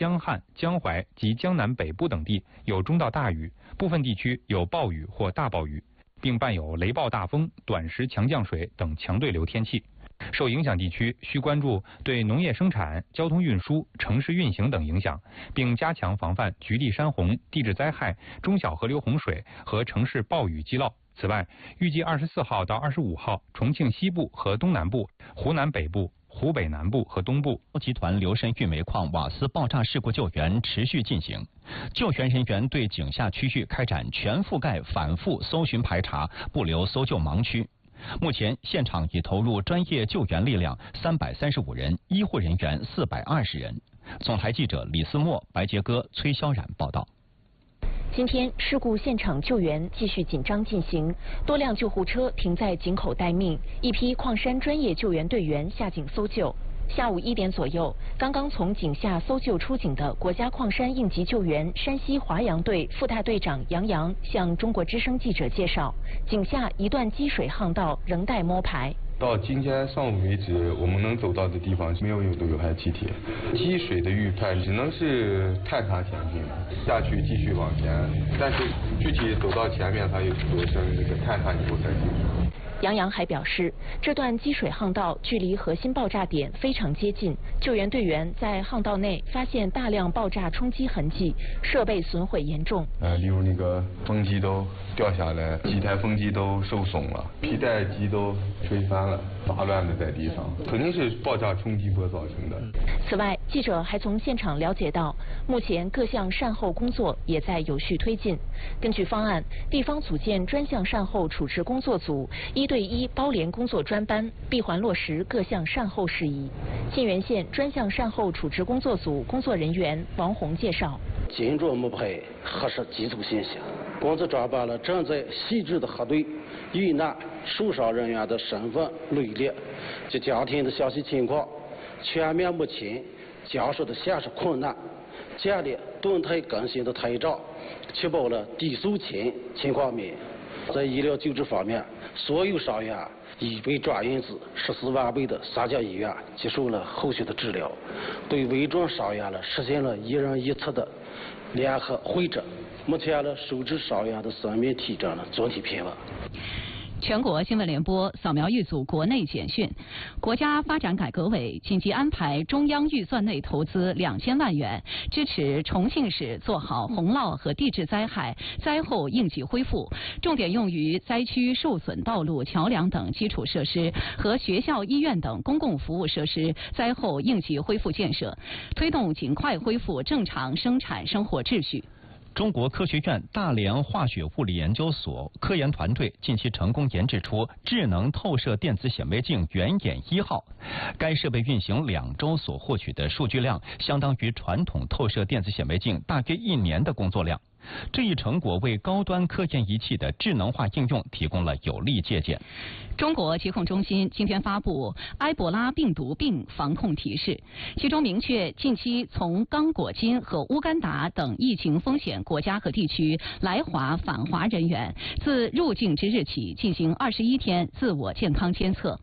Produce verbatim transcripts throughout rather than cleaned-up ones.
江汉、江淮及江南北部等地有中到大雨，部分地区有暴雨或大暴雨，并伴有雷暴大风、短时强降水等强对流天气。受影响地区需关注对农业生产、交通运输、城市运行等影响，并加强防范局地山洪、地质灾害、中小河流洪水和城市暴雨积涝。此外，预计二十四号到二十五号，重庆西部和东南部、湖南北部、湖北南部和东部集团流深玉煤矿瓦斯爆炸事故救援持续进行，救援人员对井下区域开展全覆盖反复搜寻排查，不留搜救盲区。目前现场已投入专业救援力量三百三十五人，医护人员四百二十人。总台记者李思墨、白杰哥、崔潇冉报道。 今天事故现场救援继续紧张进行，多辆救护车停在井口待命，一批矿山专业救援队员下井搜救。下午一点左右，刚刚从井下搜救出井的国家矿山应急救援山西华阳队副大队长杨洋向中国之声记者介绍，井下一段积水巷道仍待摸排。 到今天上午为止，我们能走到的地方没有有的有害气体，积水的预判只能是探查前进，下去继续往前，但是具体走到前面，它有做成这个探查以后才清楚。 杨洋还表示，这段积水巷道距离核心爆炸点非常接近，救援队员在巷道内发现大量爆炸冲击痕迹，设备损毁严重。 呃，例如那个风机都掉下来，几台风机都受损了，皮带机都吹翻了，杂乱的在地上，肯定是爆炸冲击波造成的。 此外，记者还从现场了解到，目前各项善后工作也在有序推进。根据方案，地方组建专项善后处置工作组，一对一包联工作专班，闭环落实各项善后事宜。沁源县专项善后处置工作组工作人员王红介绍， 紧着摸排核实基础信息，工作抓把了正在细致的核对遇难受伤人员的身份履历及家庭的详细情况，全面目前家属的现实困难，建立动态更新的台账，确保了低诉前情况免。在医疗救治方面，所有伤员已被转运至十四万倍的三甲医院接受了后续的治疗，对危重伤员了实现了一人一侧的联合会诊。目前呢，收治伤员的生命体征呢总体平稳。 全国新闻联播扫描一组国内简讯。国家发展改革委紧急安排中央预算内投资两千万元，支持重庆市做好洪涝和地质灾害灾后应急恢复，重点用于灾区受损道路、桥梁等基础设施和学校、医院等公共服务设施灾后应急恢复建设，推动尽快恢复正常生产生活秩序。 中国科学院大连化学物理研究所科研团队近期成功研制出智能透射电子显微镜原眼一号，该设备运行两周所获取的数据量，相当于传统透射电子显微镜大约一年的工作量。这一成果为高端科研仪器的智能化应用提供了有力借鉴。 中国疾控中心今天发布埃博拉病毒病防控提示，其中明确近期从刚果金和乌干达等疫情风险国家和地区来华返华人员，自入境之日起进行二十一天自我健康监测。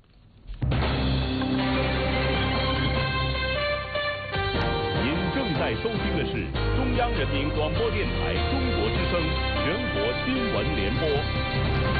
您正在收听的是中央人民广播电台中国之声全国新闻联播。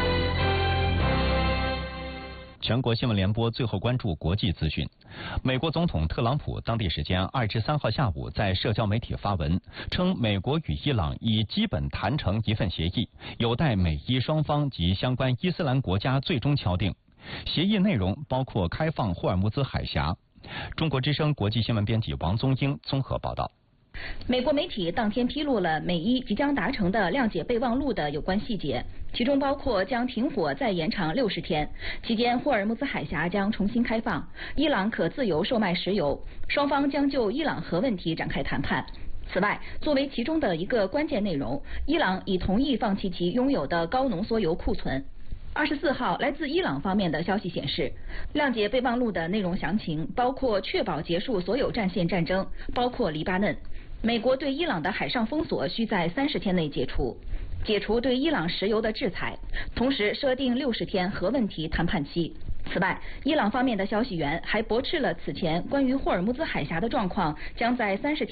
全国新闻联播最后关注国际资讯。美国总统特朗普当地时间二十三号下午在社交媒体发文，称美国与伊朗已基本谈成一份协议，有待美伊双方及相关伊斯兰国家最终敲定。协议内容包括开放霍尔木兹海峡。中国之声国际新闻编辑王宗英综合报道。 美国媒体当天披露了美伊即将达成的谅解备忘录的有关细节，其中包括将停火再延长六十天，期间霍尔木兹海峡将重新开放，伊朗可自由售卖石油，双方将就伊朗核问题展开谈判。此外，作为其中的一个关键内容，伊朗已同意放弃其拥有的高浓缩铀库存。二十四号，来自伊朗方面的消息显示，谅解备忘录的内容详情包括确保结束所有战线战争，包括黎巴嫩。美国对伊朗的海上封锁需在三十天内解除，解除对伊朗石油的制裁，同时设定六十天核问题谈判期。此外，伊朗方面的消息源还驳斥了此前关于霍尔木兹海峡的状况将在三十天